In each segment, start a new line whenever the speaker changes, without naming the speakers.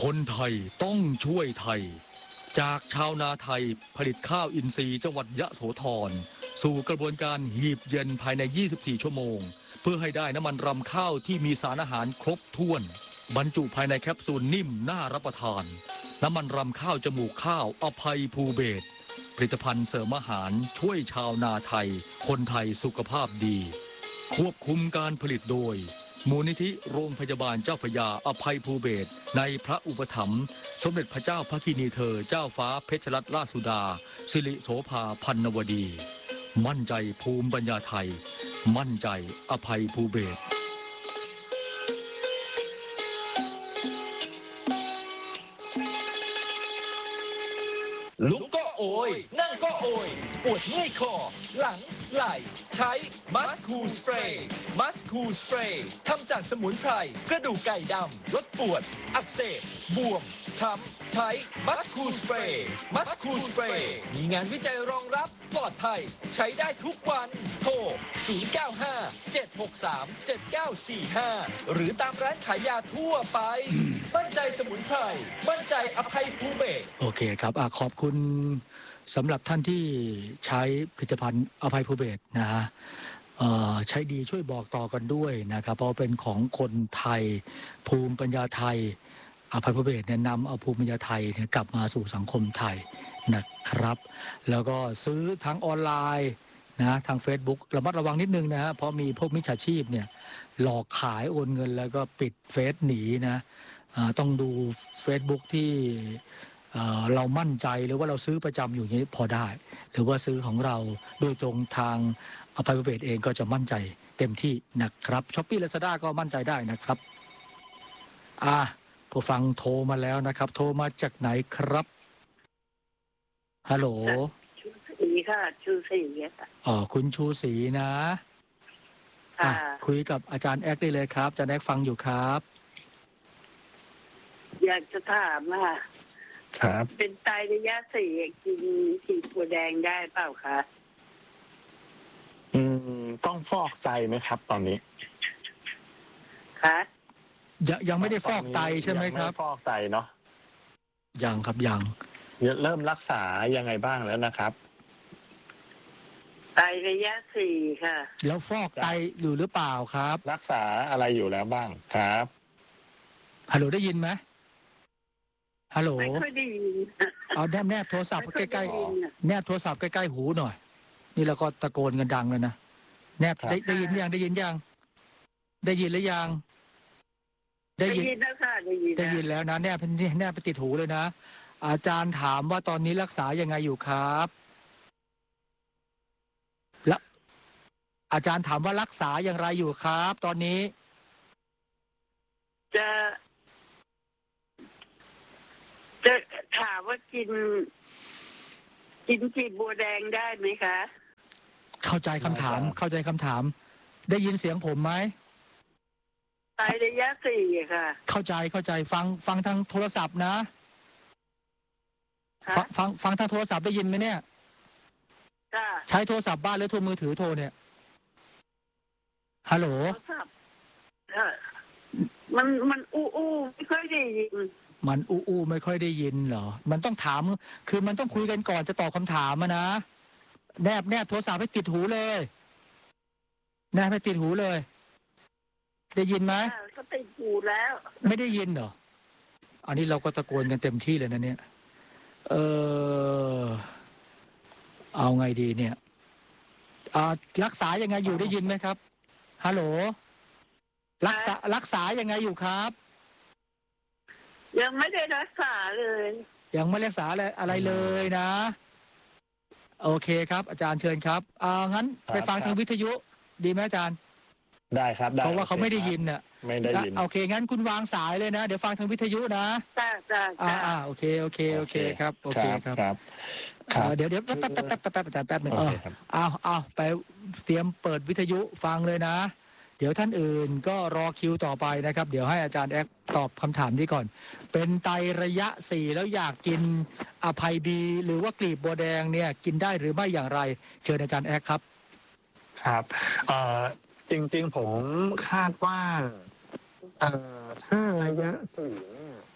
คนไทยต้องช่วยไทยจากชาวนาไทยผลิตข้าวอินทรีย์จังหวัดยะโสธรสู่กระบวนการหีบเย็นภายใน 24 ชั่วโมงเพื่อให้ได้น้ำมันรำข้าวที่มีสารอาหารครบถ้วนบรรจุภายในแคปซูลนิ่มน่ารับประทานน้ำมันรำข้าวจมูกข้าวอภัยภูเบศรผลิตภัณฑ์เสริมอาหารช่วยชาวนาไทยคนไทยสุขภาพดีควบคุมการผลิตโดยมูลนิธิโรงพยาบาลเจ้าพระยาอภัยภูเบศรในพระอุปถัมภ์สมเด็จพระเจ้าพระกินีเธอเจ้าฟ้าเพชรรัตนราชสุดาสิริโสภาพันนวดีมั่นใจภูมิปัญญาไทยมั่นใจอภัยภูเบศร
ลุกก็โอยนั่งก็โอยปวดเมื่อยคอหลังไหล่ใช้มัสคูสเปรย์มัสคูสเปรย์ทำจากสมุนไพรกระดูกไก่ดำลดปวดอักเสบบวมช้ำใช้มัสคูสเปรย์มัสคูสเปรย์มีงานวิจัยรองรับปลอดภัยใช้ได้ทุกวันโทร 095-763-7945 หรือตามร้านขายยาทั่วไปมั่นใจสมุนไพรมั่นใจอภัยภูเบศร
โอเคครับขอบคุณสำหรับท่านที่ใช้ผลิตภัณฑ์อภัยภูเบศรนะฮะใช้ดีช่วยบอกต่อกันด้วยนะครับเพราะเป็นของคนไทยภูมิปัญญาไทยอภัยภูเบศรเนี่ยนำเอาภูมิปัญญาไทยเนี่ยกลับมาสู่สังคมไทยนะครับแล้วก็ซื้อทางออนไลน์นะทาง Facebook ระมัดระวังนิดนึงนะฮะเพราะมีพวกมิจฉาชีพเนี่ยหลอกขายโอนเงินแล้วก็ปิดเฟซหนีนะต้องดู Facebook ที่เรามั่นใจหรือว่าเราซื้อประจำอยู่นี้พอได้หรือว่าซื้อของเราโดยตรงทางอภัยภูเบศรเองก็จะมั่นใจเต็มที่นะครับช้อปปี้ Lazada ก็มั่นใจได้นะครับผู้ฟังโทรมาแล้วนะครับโทรมาจากไหนครับฮัลโหล
ชูศรีค่ะชูศรีค่ะ
คุณชูศรีนะคุยกับอาจารย์แอ๊กได้เลยครับอาจารย์แอ๊กฟังอยู่ครับ
อยากจะถาม
ครับ
เป็นไตระยะ4กินฉีดบัวแดงได้เปล่าคะ
ต้องฟอกไตไหมครับตอนนี้
คะ
ยังไม่ได้ฟอกไตใช่ไหมครับ
ฟอกไตเนาะ
ยังครับยัง
เริ่มรักษายังไงบ้างแล้วนะครับ
ไตระยะ4ค่ะ
แล้วฟอกไตอยู่หรือเปล่าครับ
รักษาอะไรอยู่แล้วบ้างครับ
ฮัลโหลได้ยินไหมฮัลโหล
ไม่ค่อยได้ยิน
เอาแนบโทรศัพท์ใกล้ๆแนบโทรศัพท์ใกล้ๆหูหน่อยนี่เราก็ตะโกนกันดังเลยนะแนบได้ยินยังได้ยินยังได้ยินหรือยัง
ได้ยินแล้วค่ะ
ได้ยินแล้วนะแนบไปติดหูเลยนะอาจารย์ถามว่าตอนนี้รักษายังไงอยู่ครับแล้วอาจารย์ถามว่ารักษาอย่างไรอยู่ครับตอนนี้
จะถามว่ากินจีบบัวแดงได้ไหมคะ
เข้าใจคำถามได้ยินเสียงผมไหม
ไตระยะ4ค่ะ
เข้าใจฟังทางโทรศัพท์นะฟังทางโทรศัพท์ได้ยินไหมเนี่ยใช้โทรศัพท์บ้านหรือโทรมือถือโทรเนี่ยฮัลโหล
มันอู้ไม่ค่อยได้ยิน
มันอู้ไม่ค่อยได้ยินเหรอมันต้องถามคือมันต้องคุยกันก่อนจะตอบคำถามนะแนบโทรศัพท์ให้ติดหูเลยแนบให้ติดหูเลยได้ยินไหม
ก็ติดหูแล้ว
ไม่ได้ยินเหรออันนี้เราก็ตะโกนกันเต็มที่เลยนะเนี่ยเอาไงดีเนี่ยรักษายังไงอยู่ได้ยินไหมครับฮัลโหลรักษายังไงอยู่ครับ
ยังไม่ได้รักษาเลย
ยังไม่รักษาอะไรเลยนะโอเคครับอาจารย์เชิญครับงั้นไปฟังทางวิทยุดีไหมอาจารย์
ได้ครับ
เพราะว่าเขาไม่ได้ยินน่ะ
ไม่ได้ยิน
โอเคงั้นคุณวางสายเลยนะเดี๋ยวฟังทางวิทยุนะโอเคครับโอเคครับเดี๋ยวแป๊บอาจารย์แป๊บนึงเอาไปเตรียมเปิดวิทยุฟังเลยนะเดี๋ยวท่านอื่นก็รอคิวต่อไปนะครับเดี๋ยวให้อาจารย์แอ๊กตอบคำถามนี้ก่อนเป็นไตระยะ4แล้วอยากกินอภัยบีหรือว่ากลีบบัวแดงเนี่ยกินได้หรือไม่อย่างไรเชิญอาจารย์แอ๊กครับ
ครับจริงๆผมคาดว่าถ้าระยะ4เนี่ย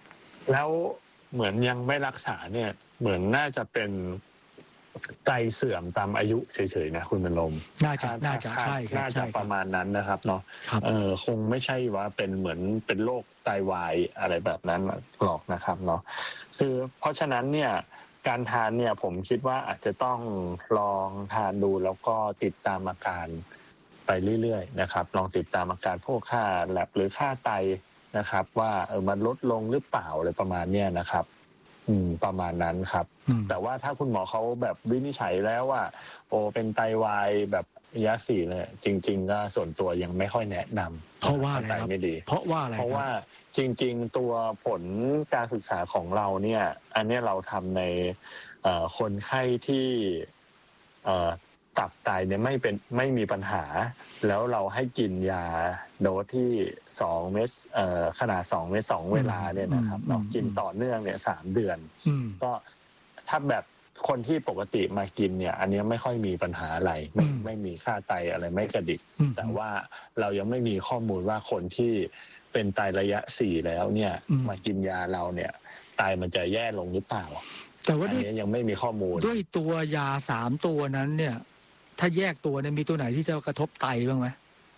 แล้วเหมือนยังไม่รักษาเนี่ยเหมือนน่าจะเป็นไตเสื่อมตามอายุเฉยๆนะคุณบรรลม
น่าจะใช่ครับ
น่าจะประมาณนั้นนะครับเนาะ
ครับ
คงไม่ใช่ว่าเป็นเหมือนเป็นโรคไตวายอะไรแบบนั้นหรอกนะครับเนาะคือเพราะฉะนั้นเนี่ยการทานเนี่ยผมคิดว่าอาจจะต้องลองทานดูแล้วก็ติดตามอาการไปเรื่อยๆนะครับลองติดตามอาการพวกค่าแลบหรือค่าไตนะครับว่ามันลดลงหรือเปล่าอะไรประมาณเนี้ยนะครับประมาณนั้นครับแต่ว่าถ้าคุณหมอเขาแบบวินิจฉัยแล้วว่าโอ้เป็นไตวายแบบระยะ4เนี่ยจริงๆก็ส่วนตัวยังไม่ค่อยแนะนำ
เพราะว่าอะไรครับ
ไม่ดี
เพราะว่าอะไร
เพราะว่าจริงๆตัวผลการศึกษาของเราเนี่ยอันนี้เราทำในคนไข้ที่ตับไตเนี่ยไม่มีปัญหาแล้วเราให้กินยาโดสที่2เม็ดขนาด2เม็ด2เวลาเนี่ยนะครับเรากินต่อเนื่องเนี่ย3เดือนก็ถ้าแบบคนที่ปกติมากินเนี่ยอันนี้ไม่ค่อยมีปัญหาอะไรไม่มีค่าไตอะไรไม่กระดิกแต่ว่าเรายังไม่มีข้อมูลว่าคนที่เป็นไตระยะ4แล้วเนี่ยมากินยาเราเนี่ยไตมันจะแย่ลงหรือเปล่า
แต่ว่า
อันนี้ยังไม่มีข้อมูล
ด้วยตัวยา3ตัวนั้นเนี่ยถ้าแยกตัวเนี่ยมีตัวไหนที่จะกระทบไตบ้างไหม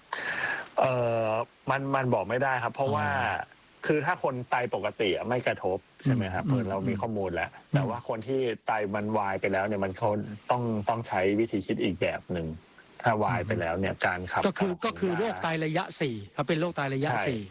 มันบอกไม่ได้ครับเพราะว่าคือถ้าคนไตปกติไม่กระทบใช่ไหมครับเรามีข้อมูลแล้วแต่ว่าคนที่ไตมันวายไปแล้วเนี่ยมันเขาต้องใช้วิธีคิดอีกแบบหนึ่งถ้าวายไปแล้วเนี่ยการขับ
ก็คือโรคไตระยะ4เขาเป็นโรคไตระยะ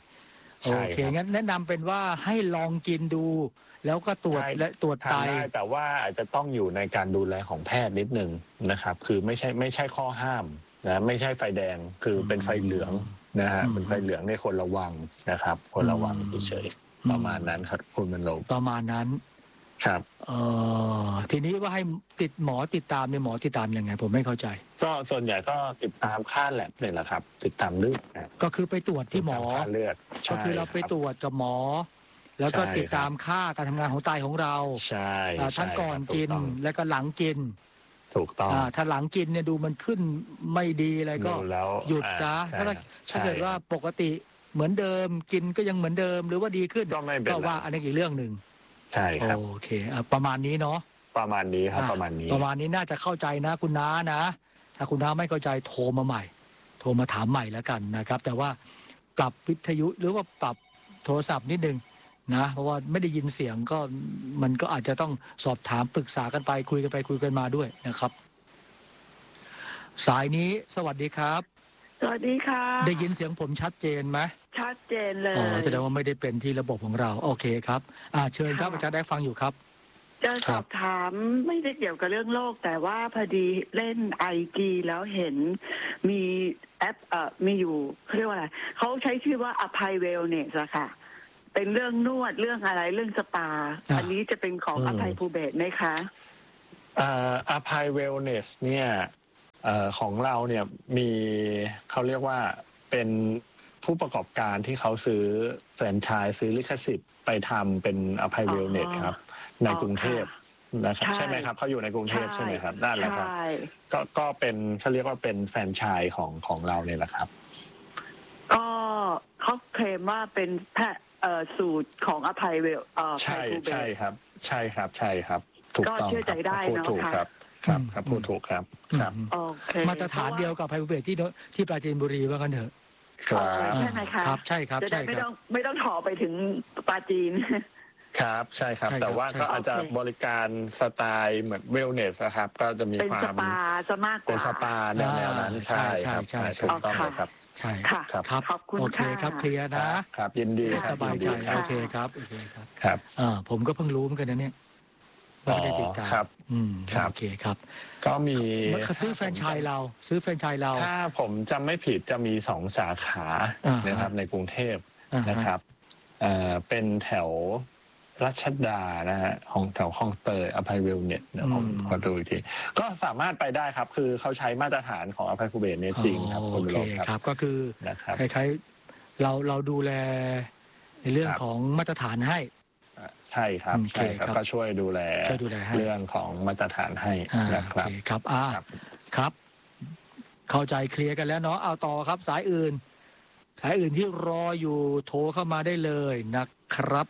4โอเคงั้นแนะนำเป็นว่าให้ลองกินดูแล้วก็ตรวจและตรวจไต
แต่ว่าอาจจะต้องอยู่ในการดูแลของแพทย์นิดนึงนะครับคือไม่ใช่ข้อห้ามนะไม่ใช่ไฟแดงคือเป็นไฟเหลืองนะฮะเป็นไฟเหลืองในคนระวังนะครับคนระวังเฉยๆประมาณนั้นครับคุณบรรลม
ประมาณนั้น
ครับ
ทีนี้ว่าให้หมอติดตามเนี่ยหมอติดตามยังไงผมไม่เข้าใจ
ก็ส่วนใหญ่ก็ติดตามค่าแลบเนี่ยแหละครับติดตามเลือด
ก็คือไปตรวจที่หมอ
ค่าเลือด
ก็คือเราไปตรวจกับหมอแล้วก็ติดตามค่าการทำงานของไตของเรา
ใช่
ทั้งก่อนกินแล้วก็หลังกิน
ถูกต้อง
ถ้าหลังกินเนี่ยดูมันขึ้นไม่ดีอะไรก็หยุดซะถ้าเกิดว่าปกติเหมือนเดิมกินก็ยังเหมือนเดิมหรือว่าดีขึ้นก็ว่าอันนี้อีกเรื่องหนึ่ง
ใช่ครับ
โอเคประมาณนี้เนาะ
ประมาณนี้ครับประมาณ
นี้น่าจะเข้าใจนะคุณน้านะถ้าคุณน้าไม่เข้าใจโทรมาใหม่โทรมาถามใหม่แล้วกันนะครับแต่ว่าปรับวิทยุหรือว่าปรับโทรศัพท์นิดนึงนะเพราะว่าไม่ได้ยินเสียงก็มันก็อาจจะต้องสอบถามปรึกษากันไปคุยกันไปคุยกันมาด้วยนะครับสายนี้สวัสดีครับ
สวัสดีค่ะ
ได้ยินเสียงผมชัดเจนไหม
ชัดเจนเลย
แสดงว่าไม่ได้เป็นที่ระบบของเราโอเคครับเชิญครับอาจารย์ได้ฟังอยู่ครับ
จะสอบถามไม่ได้เกี่ยวกับเรื่องโรคแต่ว่าพอดีเล่นIGแล้วเห็นมีแอปมีอยู่เขาเรียกว่าอะไรเขาใช้ชื่อว่าอภัยเวลเนสอะค่ะเป็นเรื่องนวดเรื่องอะไรเรื่องสปาอันนี้จะเป็นของอภัยภูเบศไหมคะ
อภัยเวลเนสเนี่ยของเราเนี่ยมีเขาเรียกว่าเป็นผู้ประกอบการที่เขาซื้อแฟรนไชส์ซื้อลิขสิทธิ์ไปทำเป็นอภัยเวลเนสครับในกรุงเทพนะครับใช่ไหมครับเขาอยู่ในกรุงเทพใช่ไหมครับนั่นแหละครับก็เป็นเขาเรียกว่าเป็นแฟรนไชส์ของเราเนี่ยแหละครับ
ก็เขาเคลมว่าเป็นสูตรของอภัยเวล
ใช่ครับใช่ครับถูกต้อง
ก็เชื่อใจได้
นะครับครับพูดถูกครับ
มาตรฐานเดียวกับอภัยภูเบศที่ปราจีนบุรีว่ากันเถอะ
ใช่ไหมคะ
ครับใช่ครับ
จะได้ไม่ต้องถอไปถึงปราจีน
ครับใช่ครับแต่ว่าก็อาจจะบริการสไตล์เหมือนเวลเนสครับก็จะมีความ
เป็นสปาจะมากกว่า
เป็นสปาแนวนั้นใช่ถูกต้องครับ
ใช่ครับ
ขอบคุณ
โอเคครับเคลียร์
นะครับยินดี
สบายใจโอเคครับผมก็เพิ่งรู้เหมือนกันนะเนี่ยไม่ได้ติดตาม
ครับ
โอเคครับ
ก็มี
ซื้อแฟรนไชส์เรา
ถ้าผมจำไม่ผิดจะมี2 สาขานะครับในกรุงเทพนะครับเป็นแถวรัชดานะฮะแถวคลองเตยอภัยเวลเน็ตผมขอดูอีกทีก็สามารถไปได้ครับคือเขาใช้มาตรฐานของอภัยภูเบศเนี่ยจริงครับ
โอเคครับก็คือคล้ายๆเราดูแลในเรื่องของมาตรฐานให้
ใช่ครับใช่ครับก็ช่วยดูแลเรื่องของมาตรฐานให้นะครับ
ครับเข้าใจเคลียร์กันแล้วเนาะเอาต่อครับสายอื่นที่รออยู่โทรเข้ามาได้เลยนะครับ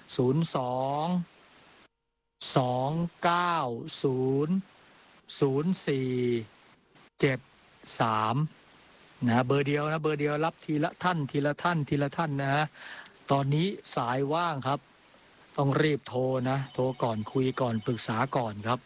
นะเบอร์เดียวนะเบอร์เดียวรับทีละท่านนะฮะตอนนี้สายว่างครับต้องรีบโทรนะโทรก่อนคุยก่อนปรึกษาก่อนครับ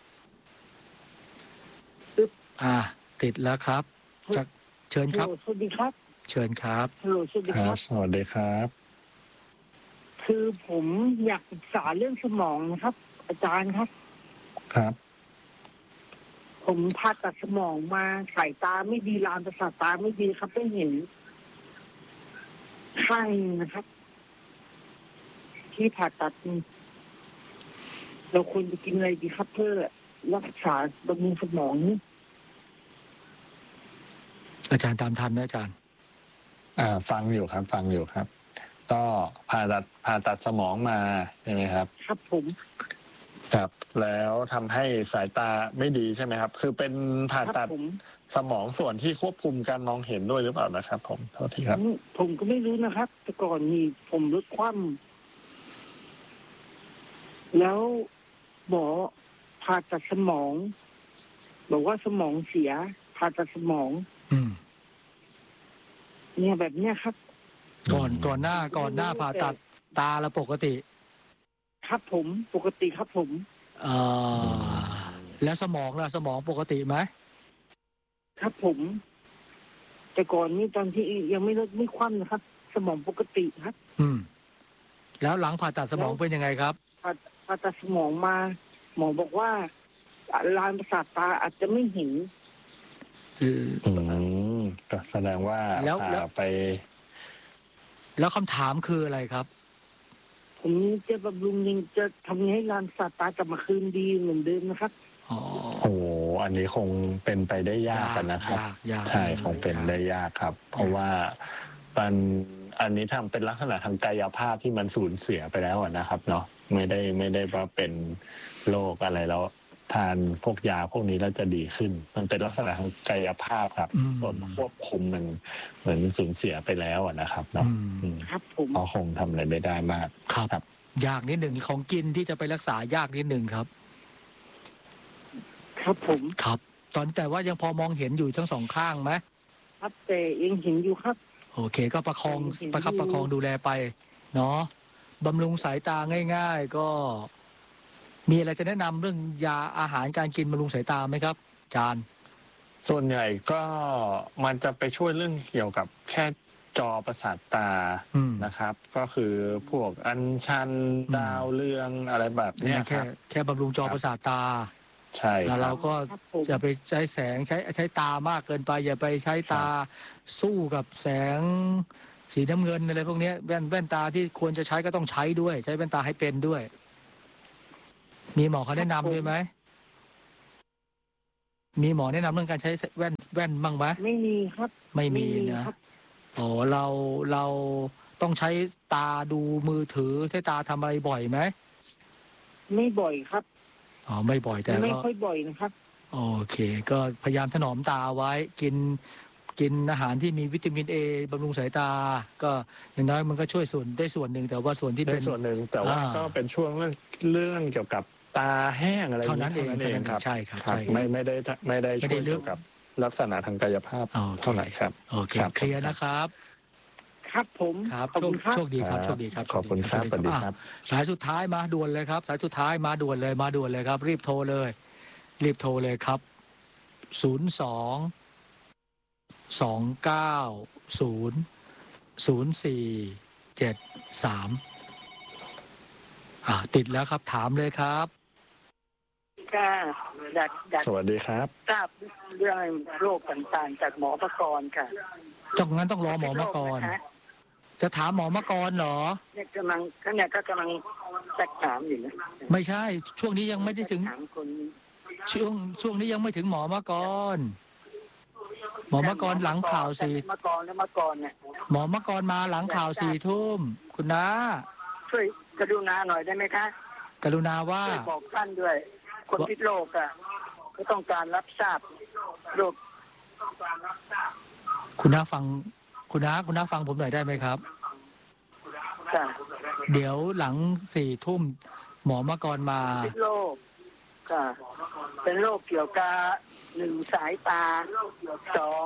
ติดแล้วครับจะเชิญครับ
สวัสดีครับ
เชิญครับ
สวัสดีครับ
สวัสดีครับ
คือผมอยากศึกษาเรื่องสมองนะครับอาจารย์ครับ
ครับ
ผมผ่าตัดสมองมาสายตาไม่ดีลานประสาทตาไม่ดีครับไม่เห็นข้างนะครับที่ผ่าตัดเราควรจะกินอะไรดีครับเพื่อรักษาบำรุงสมองนี้
อาจารย์ตามทันไหมอาจารย์
ฟังอยู่ครับก็ผ่าตัดสมองมาใช่ไหมครับ
ครับผม
ครับแล้วทำให้สายตาไม่ดีใช่ไหมครับคือเป็นผ่าตัดสมองส่วนที่ควบคุมการมองเห็นด้วยหรือเปล่านะครับผมโทษทีครับ
ผมก็ไม่รู้นะครับแต่ก่อนนี่ผมลดความแล้วหมอผ่าตัดสมองบอกว่าสมองเสียผ่าตัดสมองเนี่ยแบบเนี้ยครับ
ก่อนหน้าผ่าตัดตาแล้วปกติ
ครับผมปกติครับผม
แล้วสมองล่ะสมองปกติไหม
ครับผมแต่ก่อนนี้ตอนที่ยังไม่คว่ำนะครับสมองปกติครับ
แล้วหลังผ่าตัดสมองเป็นยังไงครับ
ผ่าตัดสมองมาหมอบอกว่าลานประสาทตาอาจจะไม่เห็น
ก็แสดงว่าผ่าไป
แล้วคำถามคืออะไรครับ
ผมจะบำรุงยังจะทำให้ลานประสาทตากลับมาคืนดีเหมือนเดิมนะครับ
โอ้อันนี้คงเป็นไปได้ยากกันนะครับใช่คงเป็นได้ยากครับเพราะว่าอันนี้ทำเป็นลักษณะทางกายภาพที่มันสูญเสียไปแล้วนะครับเนาะไม่ได้ว่าเป็นโรคอะไรแล้วทานพวกยาพวกนี้แล้วจะดีขึ้นมันเป็นลักษณะทางกายภาพครับส่วนควบคุมมันเหมือนสูญเสียไปแล้วนะครับเนาะ
ครับผม
ก็คงทำอะไรไม่ได้มาก
ครับยากนิดหนึ่งของกินที่จะไปรักษายากนิดหนึ่งครับ
ครับผม
ครับตอนแต่ว่ายังพอมองเห็นอยู่ทั้งสองข้างไหม
ครับแต่ยังเห็นอยู่ครับ
โอเคก็ประคองดูแลไปเนาะบำรุงสายตาง่ายๆก็มีอะไรจะแนะนำเรื่องยาอาหารการกินบำรุงสายตาไหมครับอาจารย์
ส่วนใหญ่ก็มันจะไปช่วยเรื่องเกี่ยวกับแค่จอประสาทตานะครับก็คือพวกอัญชันดาวเรืองอะไรแบบนี้ครับ
แค่บำรุงจอประสาทตา
ใช่
แล้วเราก็อย่าไปใช้แสงใช้ตามากเกินไปอย่าไปใช้ตาสู้กับแสงสีน้ำเงินอะไรพวกนี้แว่นตาที่ควรจะใช้ก็ต้องใช้ด้วยใช้แว่นตาให้เป็นด้วยมีหมอเขาแนะนำด้วยไหมมีหมอแนะนำเรื่องการใช้แว่นบ้างไหม
ไม่มีครับ
ไม่มีนะอ๋อเราต้องใช้ตาดูมือถือใช้ตาทำอะไรบ่อยไหม
ไม่บ่อยครับ
อ๋อไม่บ่อยแต่ก็
ไม่ค่อยบ่อยนะครับ
โอเคก็พยายามถนอมตาไว้กินอาหารที่มีวิตามินเอบำรุงสายตาก็อย่างน้อยมันก็ช่วยได้ส่วนหนึ่งแต่ว่าส่วนที่เป็น
ส่วนหนึ่งแต่ว่าก็เป็นช่วงเรื่องเกี่ยวกับตาแห้งอะไร
เท่านั้นเอง
ครับ
ใช่ครับ
ไม่ได้ช่วยเกี่ยวกับลักษณะทางกายภาพเท่าไหร่ครับ
โอเคเคลียร์นะครับ
ครับผม
ครับโชคดีครับโชคดีครับ
ขอบคุณครับสวัสดีครับ
สายสุดท้ายมาด่วนเลยครับสายสุดท้ายมาด่วนเลยครับรีบโทรเลยครับ02-290-0473ติดแล้วครับถามเลยครับ
ส
วัสดีครับ
ทราบเรื่องโรคต่างๆจากหมอประกรณ์ค่ะ
ต้องรอหมอประกรณ์จะถามหมอประกรณ์เหรอ
เนี่ยกำลังสักถามอยู่นะ
ไม่ใช่ช่วงนี้ยังไม่ได้ถึงช่วงนี้ยังไม่ถึงหมอประกรณ์หมอมกรหลังข่าว4
มกรและมกรเนี่ย
หมอมกรมาหลังข่าว4 ทุ่มคุณน้า
ช่วยกรุณาหน่อยได้ไหมคะ
กรุณาว่า
บอกท่านด้วยคนพิษโลกอ่ะก็ต้องการรับทราบโรค
คุณน้าฟังผมหน่อยได้ไหมครับ
ค่ะ
เดี๋ยวหลัง4 ทุ่มหมอมกรมา
เป็นโรคค่ะเป็นโรคเกี่ยวกับ1 สายตา2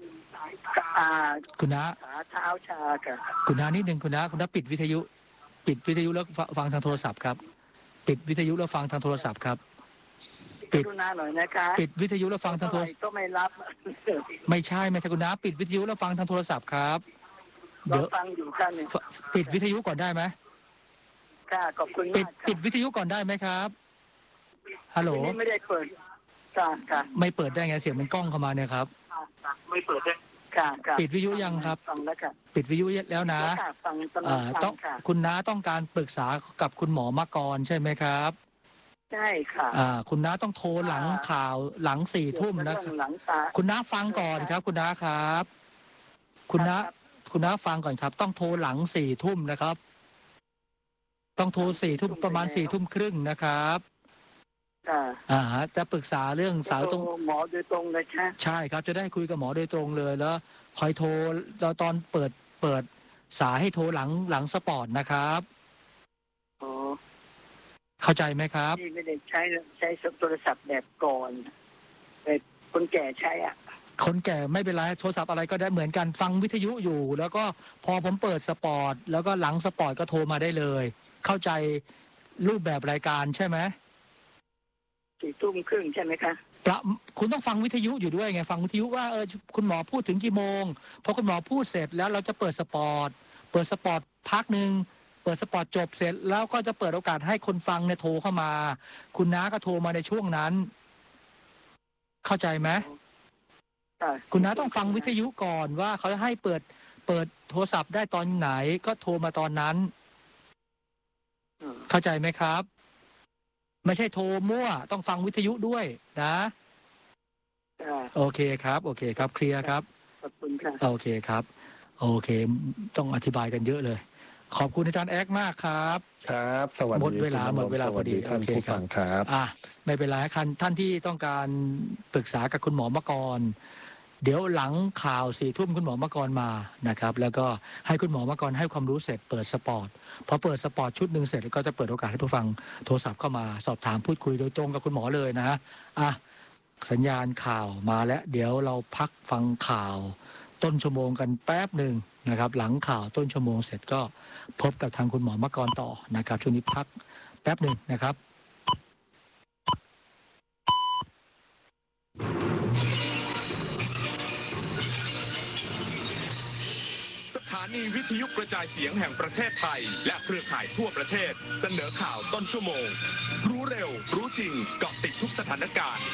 คุณน้า
ขาเท้าชาค่ะ
คุณน้านิดนึงคุณน้าปิดวิทยุแล้วฟังทางโทรศัพท์ครับปิดวิทยุแล้วฟังทางโทรศัพท์ครับปิด
กรุณาหน่อยนะคะ
ปิดวิทยุแล้วฟังทางโทรศัพท์
ก็ไม่รับ
ไม่ใช่คุณน้าปิดวิทยุแล้วฟังทางโทรศัพท์ครับ
เรา
เดี๋ยว
ฟังอยู่ค่ะเนี่ย
ปิดวิทยุก่อนได้ไหม
ค่ะขอบคุณ
ปิด
มากค่ะ
ปิดวิทยุก่อนได้ไหมครับฮัลโหล
ทีนี้ไม่ได้เปิดค่ะ
ไม่เปิดได้ไงเสียงมันกล้องเข้ามาเนี่ยครับ
ไม่เปิดได้ค่ะ
ปิดวิทยุยังครับ
ฟังแล้วค่ะ
ปิดวิทยุแล้วนะ
ค่ะฟังตลอด
ต้อง
ค่ะ
คุณน้าต้องการปรึกษากับคุณหมอมกรใช่ไหมครับ
ใช่ค่ะ
คุณน้าต้องโทรหลังข่าวหลัง4 ทุ่มนะ
เรื่องหลังตา
คุณน้าฟังก่อนครับ คุณน้าครับ คุณน้าฟังก่อนครับ ต้องโทรหลัง4 ทุ่มนะครับ ต้องโทร4 ทุ่มประมาณ4 ทุ่มครึ่งนะครับ
ค่ะ
จะปรึกษาเรื่องสายตรง
หมอโดยตรงเลยค่ะ
ใช่ครับจะได้คุยกับหมอโดยตรงเลยแล้วคอยโทรตอนเปิดสายให้โทรหลังสปอร์ตนะครับ
โอ้
เข้าใจไหมครับ
ที่ไม่ได้ใช้โทรศัพท์แบบก่อนแต่คนแก่ใช้อ่ะ
คนแก่ไม่เป็นไรโทรศัพท์อะไรก็ได้เหมือนกันฟังวิทยุอยู่ แล้วก็พอผมเปิดสปอร์ตแล้วก็หลังสปอร์ตก็โทรมาได้เลย เข้าใจรูปแบบรายการใช่ไหม
4 ทุ่มครึ่งใช่ไหมคะ
คุณต้องฟังวิทยุอยู่ด้วยไงฟังวิทยุว่าคุณหมอพูดถึงกี่โมงพอคุณหมอพูดเสร็จแล้วเราจะเปิดสปอร์ตพักหนึ่งเปิดสปอร์ตจบเสร็จแล้วก็จะเปิดโอกาสให้คนฟังเนี่ยโทรเข้ามา คุณน้าก็โทรมาในช่วงนั้น เข้าใจไหม คุณน้าต้องฟังวิทยุก่อนว่าเขาจะให้เปิดโทรศัพท์ได้ตอนไหนก็โทรมาตอนนั้น เข้าใจไหมครับ ไม่ใช่โทรมั่วต้องฟังวิทยุด้วยนะโอเคครับเคลียร์ครับ
ขอบคุณค่ะ
โอเคครับโอเคต้องอธิบายกันเยอะเลย ขอบคุณอาจารย์แอ๊กมากครับ
ครับสวัสดี
หมดเวลา
คุณ
หมดเวลา
สวัสดี
พอดี
ท่าน
โอเค
ผู้
ครับ
ฟังครับ
ไม่เป็นไรท่านที่ต้องการปรึกษากับคุณหมอมกรเดี๋ยวหลังข่าว4 ทุ่มคุณหมอมกรมานะครับแล้วก็ให้คุณหมอมกรให้ความรู้เสร็จเปิดสปอร์ตพอเปิดสปอร์ตชุดหนึ่งเสร็จก็จะเปิดโอกาสให้ผู้ฟังโทรศัพท์เข้ามาสอบถามพูดคุยโดยตรงกับคุณหมอเลยนะสัญญาณข่าวมาแล้วเดี๋ยวเราพักฟังข่าวต้นชั่วโมงกันแป๊บหนึ่งนะครับหลังข่าวต้นชั่วโมงเสร็จก็พบกับทางคุณหมอมกรต่อนะครับช่วงนี้พักแป๊บหนึ่งนะครับ
สถานีวิทยุกระจายเสียงแห่งประเทศไทยและเครือข่ายทั่วประเทศเสนอข่าวต้นชั่วโมงรู้เร็วรู้จริงเกาะติดทุกสถานการณ์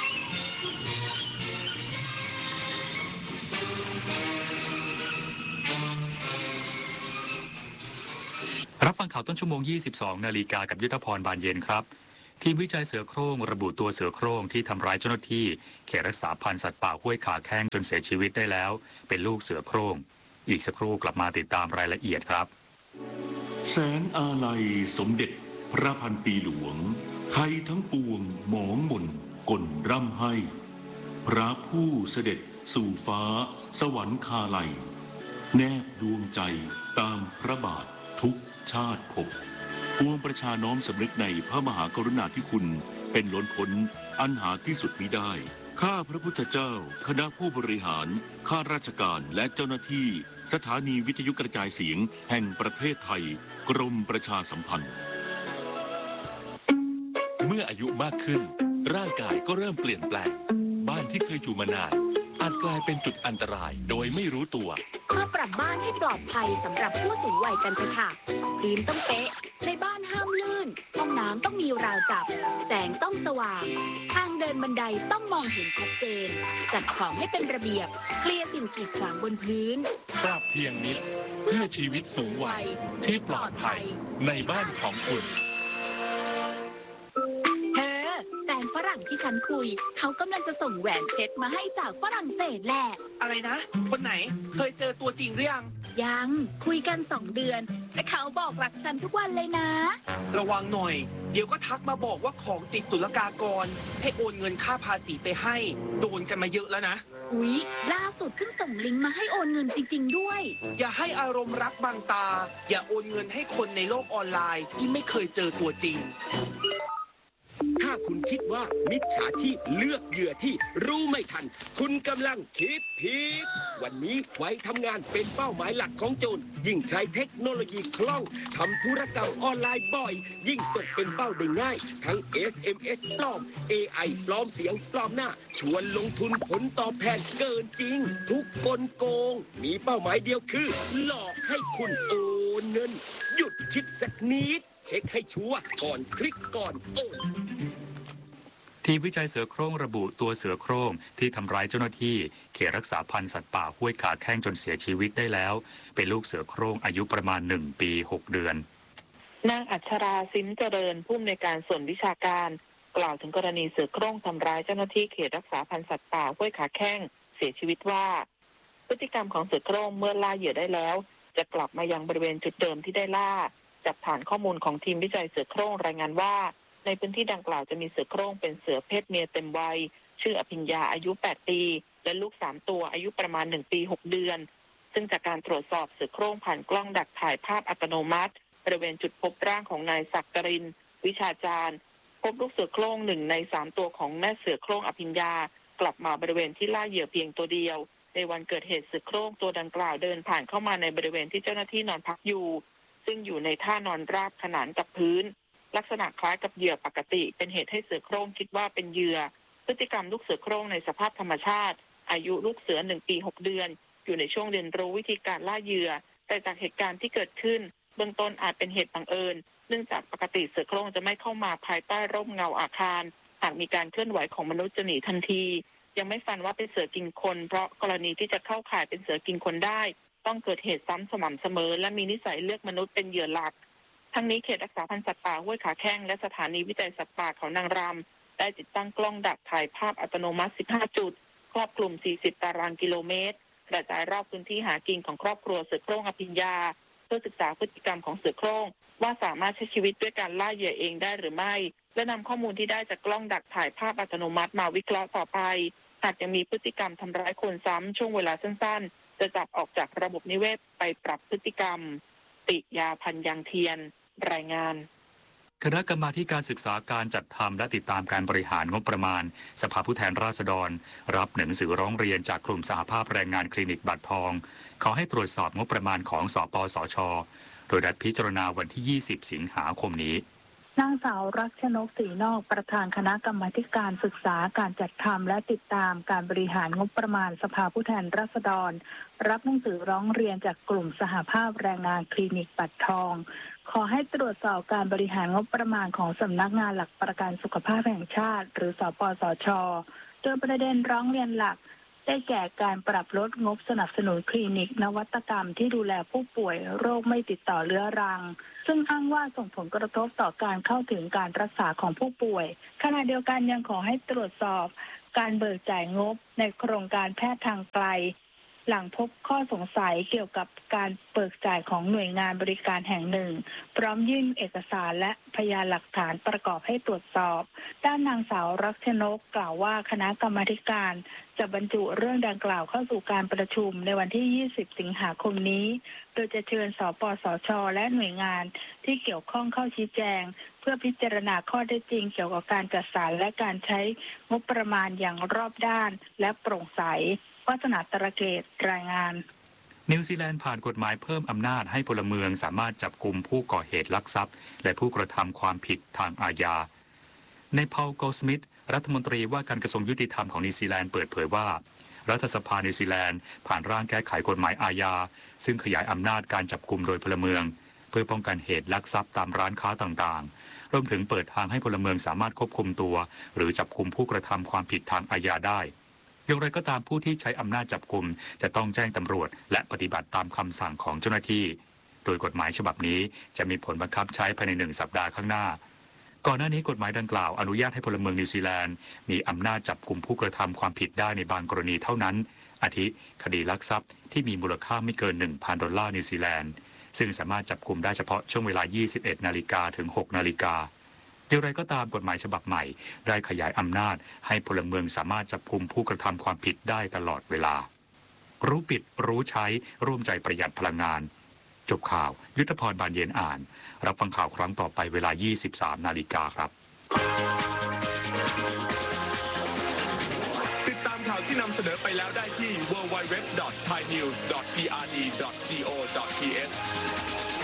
รับฟังข่าวต้นชั่วโมง 22 นาฬิกากับยุทธพรบานเย็นครับทีมวิจัยเสือโคร่งระบุตัวเสือโคร่งที่ทำร้ายเจ้าหน้าที่เขตรักษาพันธุ์สัตว์ป่าห้วยขาแข้งจนเสียชีวิตได้แล้วเป็นลูกเสือโคร่งอีกสักครู่กลับมาติดตามรายละเอียดครับ
แสนอาลัยสมเด็จพระพันปีหลวงไทยทั้งปวงหมองหม่นกลร่ำให้พระผู้เสด็จสู่ฟ้าสวรรคาลัยแนบดวงใจตามพระบาททุกชาติภพปวงประชาน้อมสำนึกในพระมหากรุณาธิคุณเป็นล้นพ้นอันหาที่สุดมิได้ข้าพระพุทธเจ้าคณะผู้บริหารข้าราชการและเจ้าหน้าที่สถานีวิทยุกระจายเสียงแห่งประเทศไทยกรมประชาสัมพันธ์เมื่ออายุมากขึ้นร่างกายก็เริ่มเปลี่ยนแปลงบ้านที่เคยอยู่มานานอาจกลายเป็นจุดอันตรายโดยไม่รู้ตัว
มาปรับบ้านให้ปลอดภัยสำหรับผู้สูงวัยกันเถอะค่ะพื้นต้องเป๊ะในบ้านห้ามลื่นห้องน้ำต้องมีราวจับแสงต้องสว่างทางเดินบันไดต้องมองเห็นชัดเจนจัดของให้เป็นระเบียบเคลียร์สิ่งกีดขวางบนพื้น
ปรับเพียงนิดเพื่อชีวิตสูงวัยที่ปลอดภัยในบ้านของคุณ
แฟนฝรั่งที่ฉันคุยเขากำลังจะส่งแหวนเพชรมาให้จากฝรั่งเศสแหละ
อะไรนะคนไหนเคยเจอตัวจริงหรือ
ยังคุยกัน2 เดือนแต่เขาบอกรักฉันทุกวันเลยนะ
ระวังหน่อยเดี๋ยวก็ทักมาบอกว่าของติดศุลกากรให้โอนเงินค่าภาษีไปให้โดนกันมาเยอะแล้วนะ
อุ๊ยล่าสุดเพิ่งส่งลิงก์มาให้โอนเงินจริงๆด้วย
อย่าให้อารมณ์รักบังตา อย่าโอนเงินให้คนในโลกออนไลน์ที่ไม่เคยเจอตัวจริง
ถ้าคุณคิดว่ามิจฉาชีพเลือกเหยื่อที่รู้ไม่ทัน คุณกำลังคิดผิดวันนี้ไว้ทำงานเป็นเป้าหมายหลักของโจรยิ่งใช้เทคโนโลยีคล่องทำธุรกรรมออนไลน์บ่อยยิ่งตกเป็นเป้าได้ง่ายทั้ง SMS ปลอม AI ปลอมเสียงปลอมหน้าชวนลงทุนผลตอบแทนเกินจริงทุกกลโกงมีเป้าหมายเดียวคือหลอกให้คุณโอนเงินหยุดคิดสักนิดเช็คให้ชัวร์ก่อนคลิกก่อนโอน
ทีมวิจัยเสือโคร่งระบุตัวเสือโคร่งที่ทำร้ายเจ้าหน้าที่เขตรักษาพันธุ์สัตว์ป่าห้วยขาแข้งจนเสียชีวิตได้แล้วเป็นลูกเสือโคร่งอายุประมาณ1 ปี 6 เดือน
นางอัชราซิมเจริญผู้อำนวยการส่วนวิชาการกล่าวถึงกรณีเสือโคร่งทำร้ายเจ้าหน้าที่เขตรักษาพันธุ์สัตว์ป่าห้วยขาแข้งเสียชีวิตว่าพฤติกรรมของเสือโคร่งเมื่อล่าเหยื่อได้แล้วจะกลับมายังบริเวณจุดเดิมที่ได้ล่าจากฐานข้อมูลของทีมวิจัยเสือโคร่งรายงานว่าในพื้นที่ดังกล่าวจะมีเสือโคร่งเป็นเสือเพศเมียเต็มวัยชื่ออภิญญาอายุ8 ปีและลูก3 ตัวอายุประมาณ1 ปี 6 เดือนซึ่งจากการตรวจสอบเสือโคร่งผ่านกล้องดักถ่ายภาพอัตโนมัติบริเวณจุดพบร่างของนายศักรินทร์วิชาจารย์พบลูกเสือโคร่ง1 ใน 3 ตัวของแม่เสือโคร่งอภิญญากลับมาบริเวณที่ล่าเหยื่อเพียงตัวเดียวในวันเกิดเหตุเสือโคร่งตัวดังกล่าวเดินผ่านเข้ามาในบริเวณที่เจ้าหน้าที่นอนพักอยู่ซึ่งอยู่ในท่านอนราบขนานกับพื้นลักษณะคล้ายกับเหยื่อปกติเป็นเหตุให้เสือโคร่งคิดว่าเป็นเหยื่อพฤติกรรมลูกเสือโคร่งในสภาพธรรมชาติอายุลูกเสือ1 ปี 6 เดือนอยู่ในช่วงเรียนรู้วิธีการล่าเหยื่อแต่จากเหตุการณ์ที่เกิดขึ้นเบื้องต้นอาจเป็นเหตุบังเอิญเนื่องจากปกติเสือโคร่งจะไม่เข้ามาภายใต้ร่มเงาอาคารหากมีการเคลื่อนไหวของมนุษย์จะหนีทันทียังไม่ฟันว่าเป็นเสือกินคนเพราะกรณีที่จะเข้าข่ายเป็นเสือกินคนได้ต้องเกิดเหตุซ้ำสม่ำเสมอและมีนิสัยเลือกมนุษย์เป็นเหยื่อหลักทั้งนี้เขตรักษาพันธุ์สัตว์ป่าห้วยขาแข้งและสถานีวิจัยสัตว์ป่าเขานางรำได้ติดตั้งกล้องดักถ่ายภาพอัตโนมัติ15 จุดครอบคลุม40 ตารางกิโลเมตรกระจายรอบพื้นที่หากินของครอบครัวเสือโคร่งอภิญญาเพื่อศึกษาพฤติกรรมของเสือโคร่งว่าสามารถใช้ชีวิตด้วยการล่าเหยื่อเองได้หรือไม่และนำข้อมูลที่ได้จากกล้องดักถ่ายภาพอัตโนมัติมาวิเคราะห์ต่อไปหากยังมีพฤติกรรมทำร้ายคนซ้ำช่วงเวลาสั้นๆจะจับออกจากระบบนิเวศไปปรับพฤติกรรมติยาพันยังเทียนรายงาน
คณะกรรมาการศึกษาการจัดทำและติดตามการบริหารงบประมาณสภาผู้แทนราษฎรรับหนังสือร้องเรียนจากกลุ่มสหภาพแรงงานคลินิกบัตรทองขอให้ตรวจสอบงบประมาณของสปสช.โดยนัดพิจารณาวันที่ 20 สิงหาคมนี้
นางสาวรักชนกศรีนอกประธานคณะกรรมาการศึกษาการจัดทำและติดตามการบริหารงบประมาณสภาผู้แทนราษฎรรับหนังสือร้องเรียนจากกลุ่มสหภาพแรงงานคลินิกบัตรทองขอให้ตรวจสอบการบริหารงบประมาณของสำนักงานหลักประกันสุขภาพแห่งชาติหรือสปสช.โดยประเด็นร้องเรียนหลักได้แก่การปรับลดงบสนับสนุนคลินิกนวัตกรรมที่ดูแลผู้ป่วยโรคไม่ติดต่อเรื้อรังซึ่งอ้างว่าส่งผลกระทบต่อการเข้าถึงการรักษาของผู้ป่วยขณะเดียวกันยังขอให้ตรวจสอบการเบิกจ่ายงบในโครงการแพทย์ทางไกลหลังพบข้อสงสัยเกี่ยวกับการเบิกจ่ายของหน่วยงานบริการแห่งหนึ่งพร้อมยื่นเอกสารและพยานหลักฐานประกอบให้ตรวจสอบด้านนางสาวรักชนกกล่าวว่าคณะกรรมาการจะบรรจุเรื่องดังกล่าวเข้าสู่การประชุมในวันที่ 20 สิงหาคมนี้โดยจะเชิญสปสช.และหน่วยงานที่เกี่ยวข้องเข้าชี้แจงเพื่อพิจารณาข้อเท็จจริงเกี่ยวกับการจัดสรรและการใช้งบประมาณอย่างรอบด้านและโปร่งใสวาสนาตระเกตรายงาน
นิวซีแลนด์ผ่านกฎหมายเพิ่มอำนาจให้พลเมืองสามารถจับกุมผู้ก่อเหตุลักทรัพย์และผู้กระทำความผิดทางอาญาในพอล โกลด์สมิธรัฐมนตรีว่าการกระทรวงยุติธรรมของนิวซีแลนด์เปิดเผยว่ารัฐสภานิวซีแลนด์ผ่านร่างแก้ไขกฎหมายอาญาซึ่งขยายอำนาจการจับกุมโดยพลเมืองเพื่อป้องกันเหตุลักทรัพย์ตามร้านค้าต่างๆรวมถึงเปิดทางให้พลเมืองสามารถควบคุมตัวหรือจับกุมผู้กระทำความผิดทางอาญาได้อย่างไรก็ตามผู้ที่ใช้อำนาจจับกุมจะต้องแจ้งตำรวจและปฏิบัติตามคำสั่งของเจ้าหน้าที่โดยกฎหมายฉบับนี้จะมีผลบังคับใช้ภายใน1 สัปดาห์ข้างหน้าก่อนหน้านี้กฎหมายดังกล่าวอนุญาตให้พลเมืองนิวซีแลนด์มีอำนาจจับกุมผู้กระทำความผิดได้ในบางกรณีเท่านั้นอาทิคดีลักทรัพย์ที่มีมูลค่าไม่เกิน 1,000 ดอลลาร์นิวซีแลนด์ซึ่งสามารถจับกุมได้เฉพาะช่วงเวลา 21 นาฬิกาถึง 6 นาฬิกาอย่างไรก็ตามกฎหมายฉบับใหม่ได้ขยายอำนาจให้พลเมืองสามารถจับกุมผู้กระทำความผิดได้ตลอดเวลารู้ปิดรู้ใช้ร่วมใจประหยัดพลังงานจบข่าวยุทธพรบานเย็นอ่านรับฟังข่าวครั้งต่อไปเวลา 23 นาฬิกาครับ
ติดตามข่าวที่นำเสนอไปแล้วได้ที่ www.thainews.prd.go.th